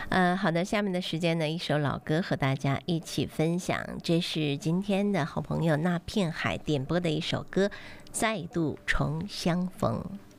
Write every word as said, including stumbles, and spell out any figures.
呃，好的，下面的时间呢，一首老歌和大家一起分享，这是今天的好朋友那片海点播的一首歌《再度重相逢》。